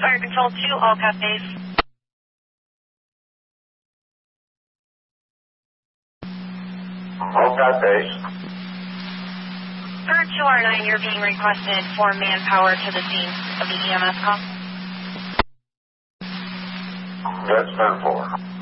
Fire Control 2, all cut base. All cut base. Per 2R9, you're being requested for manpower to the scene of the EMS call. That's 10-4.